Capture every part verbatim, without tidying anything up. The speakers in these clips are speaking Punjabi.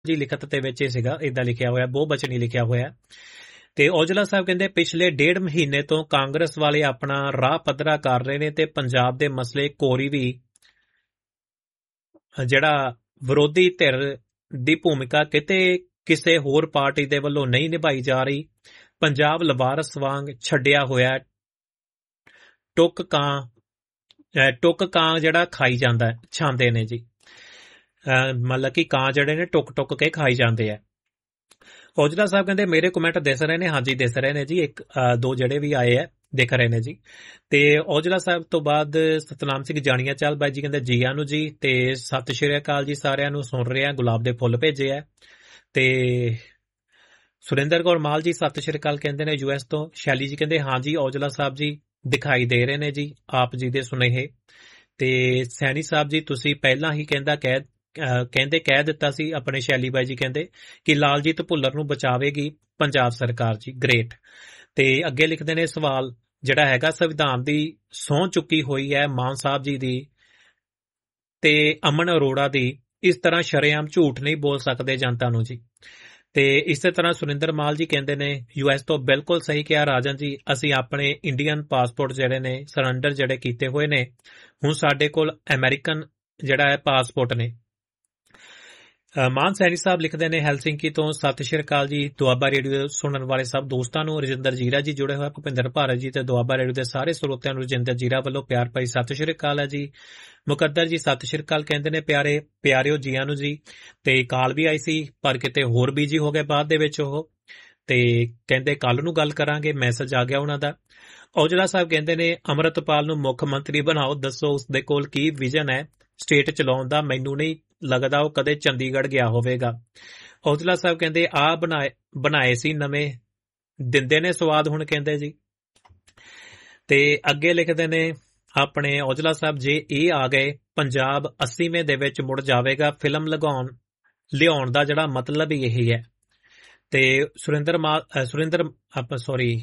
जी लिखत ਦੇ ਵਿੱਚ ਇਹ ਸੀਗਾ ਇਦਾਂ ਲਿਖਿਆ ਹੋਇਆ ਬਹੁ ਬਚਨੀ ਲਿਖਿਆ ਹੋਇਆ ਤੇ ਔਜਲਾ ਸਾਹਿਬ ਕਹਿੰਦੇ ਪਿਛਲੇ ਡੇਢ ਮਹੀਨੇ ਤੋਂ ਕਾਂਗਰਸ ਵਾਲੇ ਆਪਣਾ ਰਾਹ ਪੱਧਰਾ ਕਰ ਰਹੇ ਨੇ ਤੇ ਪੰਜਾਬ ਦੇ ਮਸਲੇ ਕੋਰੀ ਵੀ ਜਿਹੜਾ ਵਿਰੋਧੀ ਧਿਰ ਦੀ ਭੂਮਿਕਾ ਕਿਤੇ ਕਿਸੇ ਹੋਰ ਪਾਰਟੀ ਦੇ ਵੱਲੋਂ ਨਹੀਂ ਨਿਭਾਈ ਜਾ ਰਹੀ। ਪੰਜਾਬ ਲਵਾਰਸ ਵਾਂਗ ਛੱਡਿਆ ਹੋਇਆ ਟੁੱਕ ਕਾਂ ਟੁੱਕ ਕਾਂ ਜਿਹੜਾ ਖਾਈ ਜਾਂਦਾ ਛਾਂਦੇ ਨੇ ਜੀ ਮਤਲਬ ਕਿ ਕਾਂ ਜਿਹੜੇ ਨੇ ਟੁੱਕ ਟੁੱਕ ਕੇ ਖਾਈ ਜਾਂਦੇ ਆ। ਔਜਲਾ ਸਾਹਿਬ ਕਹਿੰਦੇ ਮੇਰੇ ਕਮੈਂਟ ਦਿਸ ਰਹੇ ਨੇ, ਹਾਂਜੀ ਦਿਸ ਰਹੇ ਨੇ ਜੀ, ਇੱਕ ਦੋ ਜਿਹੜੇ ਵੀ ਆਏ ਆ ਦਿਖ ਰਹੇ ਨੇ ਜੀ। ਤੇ ਔਜਲਾ ਸਾਹਿਬ ਤੋਂ ਬਾਅਦ ਸਤਨਾਮ ਸਿੰਘ ਜਾਣੀਆ ਚਾਲ ਬਾਈ ਜੀ ਕਹਿੰਦੇ ਜੀਆਂ ਨੂੰ ਜੀ ਤੇ ਸਤਿ ਸ਼੍ਰੀ ਅਕਾਲ ਜੀ ਸਾਰਿਆਂ ਨੂੰ, ਸੁਣ ਰਹੇ ਆ, ਗੁਲਾਬ ਦੇ ਫੁੱਲ ਭੇਜੇ ਆ। ਤੇ ਸੁਰਿੰਦਰ ਕੌਰ ਮਾਲ ਜੀ ਸਤਿ ਸ਼੍ਰੀ ਅਕਾਲ ਕਹਿੰਦੇ ਨੇ ਯੂ ਐਸ ਤੋਂ। ਸ਼ੈਲੀ ਜੀ ਕਹਿੰਦੇ ਹਾਂ ਜੀ ਔਜਲਾ ਸਾਹਿਬ ਜੀ ਦਿਖਾਈ ਦੇ ਰਹੇ ਨੇ ਜੀ ਆਪ ਜੀ ਦੇ ਸੁਨੇਹੇ। ਤੇ ਸੈਣੀ ਸਾਹਿਬ ਜੀ ਤੁਸੀਂ ਪਹਿਲਾਂ ਹੀ ਕਹਿੰਦਾ ਕਹਿ ਕਹਿੰਦੇ ਕਹਿ ਦਿੱਤਾ ਸੀ ਆਪਣੇ ਸ਼ੈਲੀ ਬਾਈ ਜੀ ਕਹਿੰਦੇ ਕਿ ਲਾਲਜੀਤ ਭੁੱਲਰ ਨੂੰ ਬਚਾਵੇਗੀ ਪੰਜਾਬ ਸਰਕਾਰ ਜੀ, ਗ੍ਰੇਟ। ਤੇ ਅੱਗੇ ਲਿਖਦੇ ਨੇ ਸਵਾਲ ਜਿਹੜਾ ਹੈਗਾ ਸੰਵਿਧਾਨ ਦੀ ਸਹੁੰ ਚੁੱਕੀ ਹੋਈ ਹੈ ਮਾਨ ਸਾਹਿਬ ਜੀ ਦੀ ਤੇ ਅਮਨ ਅਰੋੜਾ ਦੀ, ਇਸ ਤਰ੍ਹਾਂ ਸ਼ਰੇਆਮ ਝੂਠ ਨਹੀਂ ਬੋਲ ਸਕਦੇ ਜਨਤਾ ਨੂੰ ਜੀ। ਤੇ ਇਸੇ ਤਰ੍ਹਾਂ ਸੁਰਿੰਦਰ ਮਾਲ ਜੀ ਕਹਿੰਦੇ ਨੇ ਯੂ ਐਸ ਤੋਂ ਬਿਲਕੁਲ ਸਹੀ ਕਿਹਾ ਰਾਜਨ ਜੀ, ਅਸੀਂ ਆਪਣੇ ਇੰਡੀਅਨ ਪਾਸਪੋਰਟ ਜਿਹੜੇ ਨੇ ਸਰੈਂਡਰ ਜਿਹੜੇ ਕੀਤੇ ਹੋਏ ਨੇ, ਹੁਣ ਸਾਡੇ ਕੋਲ ਅਮਰੀਕਨ ਜਿਹੜਾ ਹੈ ਪਾਸਪੋਰਟ ਨੇ। ਮਾਨ ਸੈਣੀ ਸਾਹਿਬ ਲਿਖਦੇ ਨੇ ਹੈਲਸਿੰਕੀ ਤੋਂ ਸਤਿ ਸ਼੍ਰੀ ਅਕਾਲ ਜੀ ਦੁਆਬਾ ਰੇਡੀਓ ਸੁਣਨ ਵਾਲੇ ਸਭ ਦੋਸਤਾਂ ਨੂੰ। ਰਜਿੰਦਰ ਜੀਰਾ ਜੀ ਜੁੜੇ ਹੋਏ, ਭੁਪਿੰਦਰ ਭਾਰਤ ਜੀ ਤੇ ਦੁਆਬਾ ਰੇਡੀਓ ਦੇ ਸਾਰੇ ਸਰੋਤਿਆਂ ਨੂੰ ਰਜਿੰਦਰ ਜੀਰਾ ਵੱਲੋਂ ਪਿਆਰ ਭਰੀ ਸਤਿ ਸ਼੍ਰੀ ਅਕਾਲ ਹੈ ਜੀ। ਮੁਕੱਦਰ ਜੀ ਸਤਿ ਸ਼੍ਰੀ ਅਕਾਲ ਕਹਿੰਦੇ ਨੇ ਪਿਆਰੇ ਪਿਆਰਿਓ ਜੀਆਂ ਨੂੰ ਜੀ। ਤੇ ਕਾਲ ਵੀ ਆਈ ਸੀ ਪਰ ਕਿਤੇ ਹੋਰ ਬੀਜੀ ਹੋ ਗਏ ਬਾਅਦ ਦੇ ਵਿੱਚ ਉਹ, ਤੇ ਕਹਿੰਦੇ ਕੱਲ ਨੂੰ ਗੱਲ ਕਰਾਂਗੇ, ਮੈਸੇਜ ਆ ਗਿਆ ਉਹਨਾਂ ਦਾ। ਔਜਲਾ ਸਾਹਿਬ ਕਹਿੰਦੇ ਨੇ ਅੰਮ੍ਰਿਤਪਾਲ ਨੂੰ ਮੁੱਖ ਮੰਤਰੀ ਬਣਾਓ, ਦੱਸੋ ਉਸਦੇ ਕੋਲ ਕੀ ਵਿਜ਼ਨ ਹੈ ਸਟੇਟ ਚਲਾਉਣ ਦਾ, ਮੈਨੂੰ ਨਹੀਂ ਲੱਗਦਾ ਉਹ ਕਦੇ ਚੰਡੀਗੜ੍ਹ ਗਿਆ ਹੋਵੇਗਾ। ਔਜਲਾ ਸਾਹਿਬ ਕਹਿੰਦੇ ਆ ਬਣਾਏ ਬਣਾਏ ਸੀ ਨਵੇਂ, ਦਿੰਦੇ ਨੇ ਸਵਾਦ ਹੁਣ ਕਹਿੰਦੇ ਜੀ। ਤੇ ਅੱਗੇ ਲਿਖਦੇ ਨੇ ਆਪਣੇ ਔਜਲਾ ਸਾਹਿਬ ਜੇ ਇਹ ਆ ਗਏ ਪੰਜਾਬ ਅੱਸੀਵੇਂ ਦੇ ਵਿੱਚ ਮੁੜ ਜਾਵੇਗਾ, ਫਿਲਮ ਲਗਾਉਣ ਲਿਆਉਣ ਦਾ ਜਿਹੜਾ ਮਤਲਬ ਹੀ ਇਹੀ ਹੈ। ਤੇ ਸੁਰਿੰਦਰ ਮਾਲ ਸੁਰਿੰਦਰ ਆਪਾਂ ਸੌਰੀ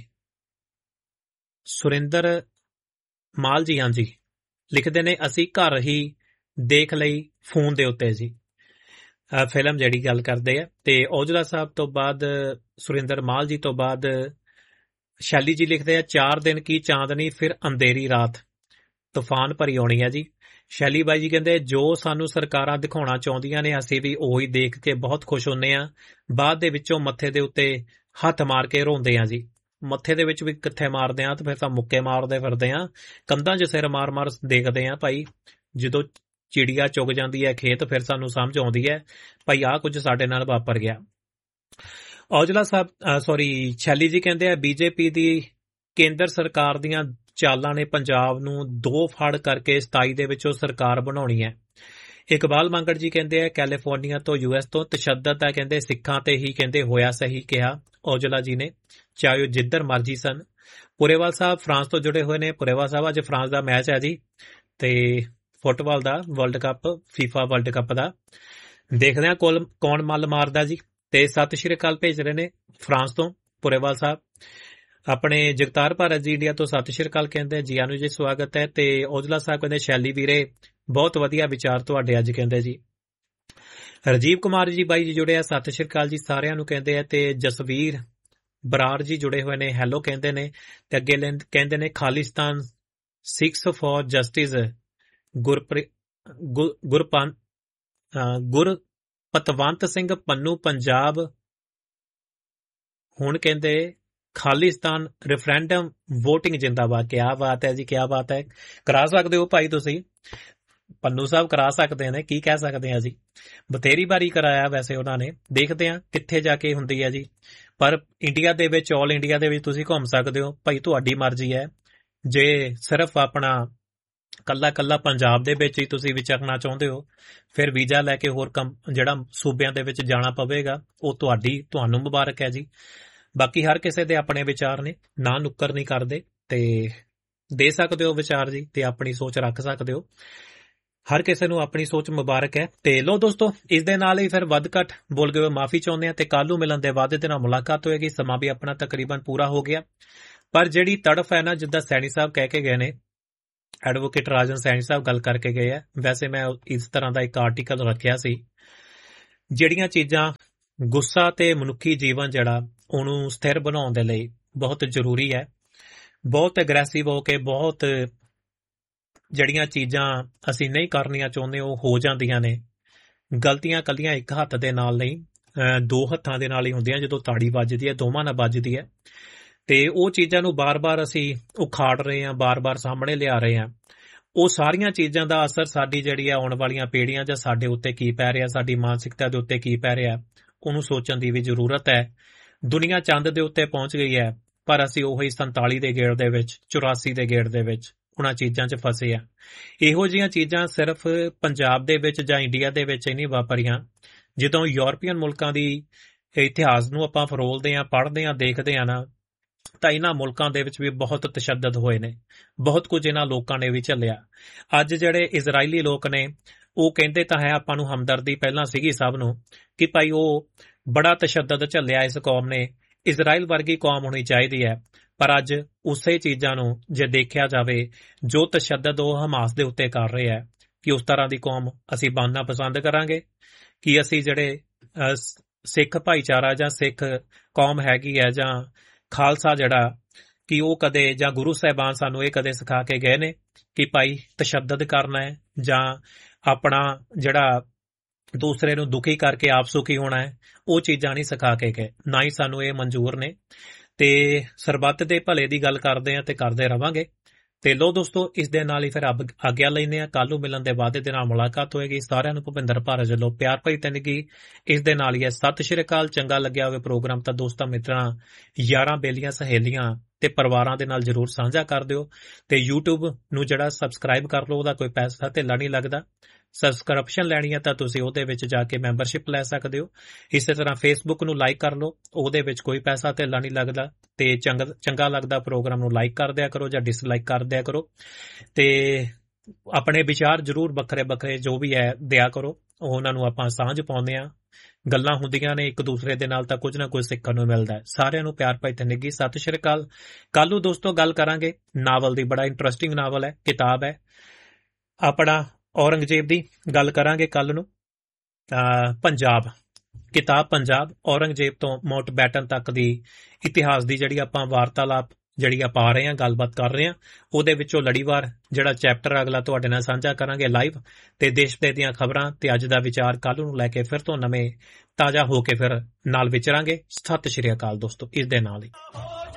ਸੁਰਿੰਦਰ ਮਾਲ ਜੀ ਹਾਂਜੀ ਲਿਖਦੇ ਨੇ ਅਸੀਂ ਘਰ ਹੀ ਦੇਖ ਲਈ ਫੋਨ ਦੇ ਉੱਤੇ ਜੀ ਫਿਲਮ ਜਿਹੜੀ ਗੱਲ ਕਰਦੇ ਆ। ਤੇ ਔਜਲਾ ਸਾਹਿਬ ਤੋਂ ਬਾਅਦ ਸੁਰਿੰਦਰ ਮਾਲ ਜੀ ਤੋਂ ਬਾਅਦ ਸ਼ੈਲੀ ਜੀ ਲਿਖਦੇ ਆ ਚਾਰ ਦਿਨ ਕੀ ਚਾਂਦਨੀ ਫਿਰ ਅੰਧੇਰੀ ਰਾਤ ਤੂਫਾਨ ਭਰੀ ਆਉਣੀ ਹੈ ਜੀ। ਸ਼ੈਲੀ ਬਾਈ ਜੀ ਕਹਿੰਦੇ ਜੋ ਸਾਨੂੰ ਸਰਕਾਰਾਂ ਦਿਖਾਉਣਾ ਚਾਹੁੰਦੀਆਂ ਨੇ ਅਸੀਂ ਵੀ ਉਹੀ ਦੇਖ ਕੇ ਬਹੁਤ ਖੁਸ਼ ਹੁੰਦੇ ਆ, ਬਾਅਦ ਦੇ ਵਿੱਚੋਂ ਮੱਥੇ ਦੇ ਉੱਤੇ ਹੱਥ ਮਾਰ ਕੇ ਰੋਂਦੇ ਆ ਜੀ। ਮੱਥੇ ਦੇ ਵਿੱਚ ਵੀ ਕਿੱਥੇ ਮਾਰਦੇ ਆ ਤੇ ਫਿਰ ਤਾਂ ਮੁੱਕੇ ਮਾਰਦੇ ਫਿਰਦੇ ਆ, ਕੰਧਾਂ 'ਚ ਸਿਰ ਮਾਰ ਮਾਰ ਦੇਖਦੇ ਆ ਭਾਈ। ਜਦੋਂ ਚਿੜੀਆ ਚੁਗ ਜਾਂਦੀ ਹੈ ਖੇਤ ਫਿਰ ਸਾਨੂੰ ਸਮਝ ਆਉਂਦੀ ਹੈ ਭਾਈ ਆਹ ਕੁਝ ਸਾਡੇ ਨਾਲ ਵਾਪਰ ਗਿਆ। ਔਜਲਾ ਸਾਹਿਬ ਸੌਰੀ ਸ਼ੈਲੀ ਜੀ ਕਹਿੰਦੇ ਆ ਬੀਜੇਪੀ ਦੀ ਕੇਂਦਰ ਸਰਕਾਰ ਦੀਆਂ ਚਾਲਾਂ ਨੇ ਪੰਜਾਬ ਨੂੰ ਦੋ ਫੜ ਕਰਕੇ ਸਤਾਈ ਦੇ ਵਿੱਚੋਂ ਸਰਕਾਰ ਬਣਾਉਣੀ ਹੈ। ਇਕਬਾਲ ਮੰਗੜ ਜੀ ਕਹਿੰਦੇ ਆ ਕੈਲੀਫੋਰਨੀਆ ਤੋਂ ਯੂ ਐਸ ਤੋਂ ਤਸ਼ੱਦਦ ਹੈ ਕਹਿੰਦੇ ਸਿੱਖਾਂ ਤੇ ਹੀ ਕਹਿੰਦੇ ਹੋਇਆ ਸਹੀ ਕਿਹਾ ਔਜਲਾ ਜੀ ਨੇ, ਚਾਹੇ ਉਹ ਜਿੱਧਰ ਮਰਜੀ ਸਨ। ਪੁਰੇਵਾਲ ਸਾਹਿਬ ਫਰਾਂਸ ਤੋਂ ਜੁੜੇ ਹੋਏ ਨੇ। ਪੁਰੇਵਾਲ ਸਾਹਿਬ ਅੱਜ ਫਰਾਂਸ ਦਾ ਮੈਚ ਹੈ ਜੀ ਤੇ ਫੁੱਟਬਾਲ ਦਾ world cup FIFA world cup ਦਾ, ਦੇਖਦੇ ਹਾਂ ਕੋਲ ਕੌਣ ਮੱਲ ਮਾਰਦਾ ਜੀ। ਤੇ ਸਤਿ ਸ਼੍ਰੀ ਅਕਾਲ ਭੇਜ ਰਹੇ ਨੇ ਫਰਾਂਸ ਤੋਂ ਪੁਰੇਵਾਲ ਸਾਹਿਬ। ਆਪਣੇ ਜਗਤਾਰ ਭਾਰਤ ਜੀ ਇੰਡੀਆ ਤੋਂ ਸਤਿ ਸ਼੍ਰੀ ਅਕਾਲ ਕਹਿੰਦੇ ਜੀਆਂ ਨੂੰ ਜੀ ਸਵਾਗਤ ਹੈ। ਤੇ ਔਜਲਾ ਸਾਹਿਬ ਕਹਿੰਦੇ ਸ਼ੈਲੀ ਵੀਰੇ ਬਹੁਤ ਵਧੀਆ ਵਿਚਾਰ ਤੁਹਾਡੇ ਅੱਜ ਕਹਿੰਦੇ ਜੀ। ਰਜੀਵ ਕੁਮਾਰ ਜੀ ਬਾਈ ਜੀ ਜੁੜੇ ਆ ਸਤਿ ਸ਼੍ਰੀ ਅਕਾਲ ਜੀ ਸਾਰਿਆਂ ਨੂੰ ਕਹਿੰਦੇ ਆ। ਤੇ ਜਸਵੀਰ ਬਰਾੜ ਜੀ ਜੁੜੇ ਹੋਏ ਨੇ ਹੈਲੋ ਕਹਿੰਦੇ ਨੇ। ਤੇ ਅੱਗੇ ਕਹਿੰਦੇ ਨੇ ਖਾਲਿਸਤਾਨ ਸਿੱਖਸ ਫॉर ਜਸਟਿਸ ਗੁਰਪ੍ਰੀਤ ਗੁਰਪੰਤ ਗੁਰਪਤਵੰਤ ਸਿੰਘ ਪੰਨੂ ਪੰਜਾਬ ਹੁਣ ਕਹਿੰਦੇ ਖਾਲਿਸਤਾਨ ਰੈਫਰੈਂਡਮ ਵੋਟਿੰਗ ਜਿੰਦਾਬਾਦ। ਕਿਆ ਬਾਤ ਹੈ ਜੀ, ਕਿਆ ਬਾਤ ਹੈ। ਕਰਾ ਸਕਦੇ ਹੋ ਭਾਈ ਤੁਸੀਂ, ਪੰਨੂ ਸਾਹਿਬ ਕਰਾ ਸਕਦੇ ਨੇ, ਕੀ ਕਹਿ ਸਕਦੇ ਆ ਜੀ। ਬਥੇਰੀ ਵਾਰੀ ਕਰਾਇਆ ਵੈਸੇ ਉਹਨਾਂ ਨੇ, ਦੇਖਦੇ ਆ ਕਿੱਥੇ ਜਾ ਕੇ ਹੁੰਦੀ ਹੈ ਜੀ। ਪਰ ਇੰਡੀਆ ਦੇ ਵਿੱਚ ਆਲ ਇੰਡੀਆ ਦੇ ਵਿੱਚ ਤੁਸੀਂ ਘੁੰਮ ਸਕਦੇ ਹੋ ਭਾਈ, ਤੁਹਾਡੀ ਮਰਜ਼ੀ ਹੈ। ਜੇ ਸਿਰਫ ਆਪਣਾ ਕੱਲਾ ਕੱਲਾ ਪੰਜਾਬ ਦੇ ਵਿੱਚ ਹੀ ਤੁਸੀਂ ਵਿਚਰਨਾ ਚਾਹੁੰਦੇ ਹੋ ਫਿਰ ਵੀਜ਼ਾ ਲੈ ਕੇ ਹੋਰ ਕੰਮ ਜਿਹੜਾ ਸੂਬਿਆਂ ਦੇ ਵਿੱਚ ਜਾਣਾ ਪਵੇਗਾ, ਉਹ ਤੁਹਾਡੀ ਤੁਹਾਨੂੰ ਮੁਬਾਰਕ ਹੈ ਜੀ। ਬਾਕੀ ਹਰ ਕਿਸੇ ਦੇ ਆਪਣੇ ਵਿਚਾਰ ਨੇ, ਨਾ ਨੁੱਕਰ ਨਹੀਂ ਕਰਦੇ ਤੇ ਦੇ ਸਕਦੇ ਹੋ ਵਿਚਾਰ ਜੀ ਤੇ ਆਪਣੀ ਸੋਚ ਰੱਖ ਸਕਦੇ ਹੋ। ਹਰ ਕਿਸੇ ਨੂੰ ਆਪਣੀ ਸੋਚ ਮੁਬਾਰਕ ਹੈ। ਤੇ ਲੋ ਦੋਸਤੋ ਇਸ ਦੇ ਨਾਲ ਹੀ ਫਿਰ ਵੱਧ ਘੱਟ ਬੋਲ ਗਏ ਮਾਫੀ ਚਾਹੁੰਦੇ ਆ ਤੇ ਕੱਲ ਨੂੰ ਮਿਲਣ ਦੇ ਵਾਅਦੇ ਦੇ ਨਾਲ ਮੁਲਾਕਾਤ ਹੋਏਗੀ। ਸਮਾਂ ਵੀ ਆਪਣਾ ਤਕਰੀਬਨ ਪੂਰਾ ਹੋ ਗਿਆ, ਪਰ ਜਿਹੜੀ ਤੜਫ ਹੈ ਨਾ ਜਿੱਦਾਂ ਸੈਣੀ ਸਾਹਿਬ ਕਹਿ ਕੇ ਗਏ ਨੇ, ਐਡਵੋਕੇਟ ਰਾਜਨ ਸੈਣੀ ਸਾਹਿਬ ਗੱਲ ਕਰਕੇ ਗਏ ਆ। ਵੈਸੇ ਮੈਂ ਇਸ ਤਰ੍ਹਾਂ ਦਾ ਇੱਕ ਆਰਟੀਕਲ ਰੱਖਿਆ ਸੀ ਜਿਹੜੀਆਂ ਚੀਜ਼ਾਂ ਗੁੱਸਾ ਤੇ ਮਨੁੱਖੀ ਜੀਵਨ ਜਿਹੜਾ ਉਹਨੂੰ ਸਥਿਰ ਬਣਾਉਣ ਦੇ ਲਈ ਬਹੁਤ ਜ਼ਰੂਰੀ ਹੈ, ਬਹੁਤ ਐਗਰੈਸਿਵ ਹੋ ਕੇ ਬਹੁਤ ਜਿਹੜੀਆਂ ਚੀਜ਼ਾਂ ਅਸੀਂ ਨਹੀਂ ਕਰਨੀਆਂ ਚਾਹੁੰਦੇ ਉਹ ਹੋ ਜਾਂਦੀਆਂ ਨੇ। ਗਲਤੀਆਂ ਕੱਲੀਆਂ ਇੱਕ ਹੱਥ ਦੇ ਨਾਲ ਨਹੀਂ, ਦੋ ਹੱਥਾਂ ਦੇ ਨਾਲ ਹੀ ਹੁੰਦੀਆਂ। ਜਦੋਂ ਤਾੜੀ ਵੱਜਦੀ ਹੈ ਦੋਵਾਂ ਨਾਲ ਵੱਜਦੀ ਹੈ, ਤੇ ਉਹ ਚੀਜ਼ਾਂ ਨੂੰ ਬਾਰ-ਬਾਰ ਅਸੀਂ ਉਖਾੜ ਰਹੇ ਹਾਂ, ਬਾਰ-ਬਾਰ ਸਾਹਮਣੇ ਲਿਆ ਰਹੇ ਹਾਂ। ਉਹ ਸਾਰੀਆਂ ਚੀਜ਼ਾਂ ਦਾ ਅਸਰ ਸਾਡੀ ਜਿਹੜੀ ਹੈ ਆਉਣ ਵਾਲੀਆਂ ਪੀੜ੍ਹੀਆਂ ਜਾਂ ਸਾਡੇ ਉੱਤੇ ਕੀ ਪੈ ਰਿਹਾ, ਸਾਡੀ ਮਾਨਸਿਕਤਾ ਦੇ ਉੱਤੇ ਕੀ ਪੈ ਰਿਹਾ, ਉਹਨੂੰ ਸੋਚਣ ਦੀ ਵੀ ਜ਼ਰੂਰਤ ਹੈ। ਦੁਨੀਆ ਚੰਦ ਦੇ ਉੱਤੇ ਪਹੁੰਚ ਗਈ ਹੈ, ਪਰ ਅਸੀਂ ਉਹੀ ਸੰਤਾਲੀ ਦੇ ਗੇੜ ਦੇ ਵਿੱਚ, ਚੁਰਾਸੀ ਦੇ ਗੇੜ ਦੇ ਵਿੱਚ ਉਹਨਾਂ ਚੀਜ਼ਾਂ 'ਚ ਫਸੇ ਆ। ਇਹੋ ਜਿਹੀਆਂ ਚੀਜ਼ਾਂ ਸਿਰਫ ਪੰਜਾਬ ਦੇ ਵਿੱਚ ਜਾਂ ਇੰਡੀਆ ਦੇ ਵਿੱਚ ਹੀ ਨਹੀਂ ਵਾਪਰੀਆਂ। ਜਦੋਂ ਯੂਰਪੀਅਨ ਮੁਲਕਾਂ ਦੀ ਇਤਿਹਾਸ ਨੂੰ ਆਪਾਂ ਫਰੋਲਦੇ ਹਾਂ, ਪੜ੍ਹਦੇ ਹਾਂ, ਦੇਖਦੇ ਹਾਂ ਨਾ, ਤਾਂ ਇਹਨਾਂ ਮੁਲਕਾਂ ਦੇ ਵਿੱਚ ਵੀ ਬਹੁਤ ਤਸ਼ੱਦਦ ਹੋਏ ਨੇ, ਬਹੁਤ ਕੁਝ ਇਹਨਾਂ ਲੋਕਾਂ ਨੇ ਵੀ ਝੱਲਿਆ। ਅੱਜ ਜਿਹੜੇ ਇਜ਼ਰਾਈਲੀ ਲੋਕ ਨੇ ਉਹ ਕਹਿੰਦੇ ਤਾਂ ਹੈ, ਆਪਾਂ ਨੂੰ ਹਮਦਰਦੀ ਪਹਿਲਾਂ ਸੀਗੀ ਸਭ ਨੂੰ, ਕਿ ਭਾਈ ਉਹ ਬੜਾ ਤਸ਼ੱਦਦ ਝੱਲਿਆ ਇਸ ਕੌਮ ਨੇ, ਇਜ਼ਰਾਈਲ ਵਰਗੀ ਕੌਮ ਹੋਣੀ ਚਾਹੀਦੀ ਹੈ। ਪਰ ਅੱਜ ਉਸੇ ਚੀਜ਼ਾਂ ਨੂੰ ਜੇ ਦੇਖਿਆ ਜਾਵੇ, ਜੋ ਤਸ਼ੱਦਦ ਉਹ ਹਮਾਸ ਦੇ ਉੱਤੇ ਕਰ ਰਹੇ ਹੈ, ਕਿ ਉਸ ਤਰ੍ਹਾਂ ਦੀ ਕੌਮ ਅਸੀਂ ਬਣਨਾ ਪਸੰਦ ਕਰਾਂਗੇ? ਕਿ ਅਸੀਂ ਜਿਹੜੇ ਸਿੱਖ ਭਾਈਚਾਰਾ ਜਾਂ ਸਿੱਖ ਕੌਮ ਹੈਗੀ ਹੈ ਜਾਂ ਖਾਲਸਾ ਜਿਹੜਾ, ਕਿ ਉਹ ਕਦੇ ਜਾਂ ਗੁਰੂ ਸਾਹਿਬਾਨ ਸਾਨੂੰ ਇਹ ਕਦੇ ਸਿਖਾ ਕੇ ਗਏ ਨੇ ਕਿ ਭਾਈ ਤਸ਼ੱਦਦ ਕਰਨਾ ਹੈ ਜਾਂ ਆਪਣਾ ਜਿਹੜਾ ਦੂਸਰੇ ਨੂੰ ਦੁਖੀ ਕਰਕੇ ਆਪ ਸੁਖੀ ਹੋਣਾ ਹੈ? ਉਹ ਚੀਜ਼ਾਂ ਨਹੀਂ ਸਿਖਾ ਕੇ ਗਏ, ਨਾ ਹੀ ਸਾਨੂੰ ਇਹ ਮਨਜ਼ੂਰ ਨੇ। ਤੇ ਸਰਬੱਤ ਦੇ ਭਲੇ ਦੀ ਗੱਲ ਕਰਦੇ ਆ ਤੇ ਕਰਦੇ ਰਵਾਂਗੇ। ਤੇ ਲੋ ਦੋਸਤੋ, ਇਸ ਦੇ ਨਾਲ ਹੀ ਫਿਰ ਆਗਿਆ ਲੈਂਦੇ ਆ। ਕੱਲ ਨੂੰ ਮਿਲਣ ਦੇ ਵਾਅਦੇ ਦੇ ਨਾਲ ਮੁਲਾਕਾਤ ਹੋਏਗੀ। ਸਾਰਿਆਂ ਨੂੰ ਭੁਪਿੰਦਰ ਭਾਰਤ ਵੱਲੋਂ ਪਿਆਰ ਭਰੀ ਤਨਗੀ ਇਸ ਦੇ ਨਾਲ ਹੀ ਹੈ। ਸਤਿ ਸ਼੍ਰੀ ਅਕਾਲ। ਚੰਗਾ ਲੱਗਿਆ ਹੋਵੇ ਪ੍ਰੋਗਰਾਮ ਤਾਂ ਦੋਸਤਾਂ, ਮਿੱਤਰਾਂ, ਯਾਰਾਂ, ਬੇਲੀਆਂ, ਸਹੇਲੀਆਂ ਤੇ ਪਰਿਵਾਰਾਂ ਦੇ ਨਾਲ ਜ਼ਰੂਰ ਸਾਂਝਾ ਕਰ ਦਿਓ। ਤੇ YouTube ਨੂੰ ਜਿਹੜਾ ਸਬਸਕ੍ਰਾਈਬ ਕਰ ਲਓ, ਉਹਦਾ ਕੋਈ ਪੈਸਾ ਧੇਲਾ ਨਹੀਂ ਲੱਗਦਾ। ਸਬਸਕ੍ਰਿਪਸ਼ਨ ਲੈਣੀ ਹੈ ਤਾਂ ਤੁਸੀਂ ਉਹਦੇ ਵਿੱਚ ਜਾ ਕੇ ਮੈਂਬਰਸ਼ਿਪ ਲੈ ਸਕਦੇ ਹੋ। ਇਸੇ ਤਰ੍ਹਾਂ ਫੇਸਬੁੱਕ ਨੂੰ ਲਾਈਕ ਕਰ ਲਓ, ਉਹਦੇ ਵਿੱਚ ਕੋਈ ਪੈਸਾ ਧੇਲਾ ਨਹੀਂ ਲੱਗਦਾ। ਤੇ ਚੰਗਾ ਚੰਗਾ ਲੱਗਦਾ ਪ੍ਰੋਗਰਾਮ ਨੂੰ ਲਾਈਕ ਕਰ ਦਿਆ ਕਰੋ ਜਾਂ ਡਿਸਲਾਈਕ ਕਰ ਦਿਆ ਕਰੋ। ਤੇ ਆਪਣੇ ਵਿਚਾਰ ਜ਼ਰੂਰ ਵੱਖਰੇ ਵੱਖਰੇ ਜੋ ਵੀ ਹੈ ਦਿਆ ਕਰੋ, ਉਹਨਾਂ ਨੂੰ ਆਪਾਂ ਸਾਂਝ ਪਾਉਂਦੇ ਹਾਂ। ਗੱਲਾਂ ਹੁੰਦੀਆਂ ਨੇ ਇੱਕ ਦੂਸਰੇ ਦੇ ਨਾਲ ਤਾਂ ਕੁਝ ਨਾ ਕੁਝ ਸਿੱਖਣ ਨੂੰ ਮਿਲਦਾ ਹੈ। ਸਾਰਿਆਂ ਨੂੰ ਪਿਆਰ ਭਰੀ ਤਨਗੀ, ਸਤਿ ਸ਼੍ਰੀ ਅਕਾਲ। ਕੱਲ ਨੂੰ ਦੋਸਤੋ ਗੱਲ ਕਰਾਂਗੇ ਨਾਵਲ ਦੀ। ਬੜਾ ਇੰਟਰਸਟਿੰਗ ਨਾਵਲ ਹੈ, ਕਿਤਾਬ ਹੈ ਆਪਣਾ ਔਰੰਗਜ਼ੇਬ ਦੀ। ਗੱਲ ਕਰਾਂਗੇ ਕੱਲ ਨੂੰ। ਪੰਜਾਬ ਕਿਤਾਬ ਪੰਜਾਬ, ਔਰੰਗਜ਼ੇਬ ਤੋਂ ਮਾਊਂਟ ਬੈਟਨ ਤੱਕ ਦੀ ਇਤਿਹਾਸ ਦੀ ਜਿਹੜੀ ਆਪਾਂ ਵਾਰਤਾਲਾਪ ਜਿਹੜੀ ਆਪਾਂ ਆ ਰਹੇ ਹਾਂ, ਗੱਲਬਾਤ ਕਰ ਰਹੇ ਹਾਂ, ਉਹਦੇ ਵਿੱਚੋਂ ਲੜੀਵਾਰ ਜਿਹੜਾ ਚੈਪਟਰ ਅਗਲਾ ਤੁਹਾਡੇ ਨਾਲ ਸਾਂਝਾ ਕਰਾਂਗੇ ਲਾਈਵ। ਤੇ ਦੇਸ਼ ਦੇ ਦੀਆਂ ਖਬਰਾਂ ਤੇ ਅੱਜ ਦਾ ਵਿਚਾਰ ਕੱਲ ਨੂੰ ਲੈ ਕੇ ਫਿਰ ਤੋਂ ਨਵੇਂ ਤਾਜ਼ਾ ਹੋ ਕੇ ਫਿਰ ਨਾਲ ਵਿਚਰਾਂਗੇ। ਸਤਿ ਸ਼੍ਰੀ ਅਕਾਲ ਦੋਸਤੋ, ਇਸ ਦੇ ਨਾਲ ਹੀ।